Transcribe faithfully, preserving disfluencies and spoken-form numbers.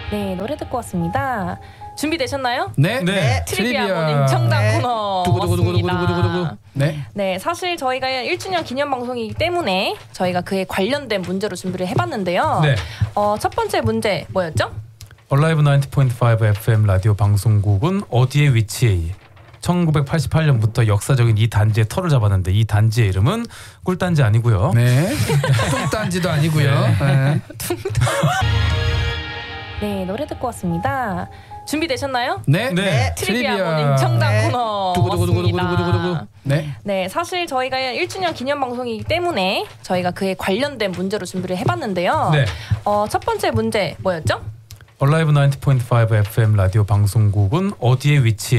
네, 노래 듣고 왔습니다. 준비되셨나요? 네. 네. 트리비아 모닝 정답 네. 코너 두구두구두구두구두구두구. 왔습니다. 네. 네, 사실 저희가 일 주년 기념 방송이기 때문에 저희가 그에 관련된 문제로 준비를 해봤는데요. 네. 어, 첫 번째 문제 뭐였죠? 얼라이브 나인티 포인트 파이브 에프엠 라디오 방송국은 어디에 위치해? 천구백팔십팔 년부터 역사적인 이 단지의 터를 잡았는데 이 단지의 이름은 꿀단지 아니고요. 네. 똥단지도 아니고요. 네. 네, 노래 듣고 왔습니다. 준비되셨나요? 네. 네. 트리비아, 트리비아. 모닝 정답 네. 코너 두구두구두구두구두구두구. 왔습니다. 네. 네, 사실 저희가 일 주년 기념 방송이기 때문에 저희가 그에 관련된 문제로 준비를 해봤는데요. 네. 어, 첫 번째 문제 뭐였죠? 얼라이브 나인티 포인트 파이브 에프엠 라디오 방송국은 어디에 위치해?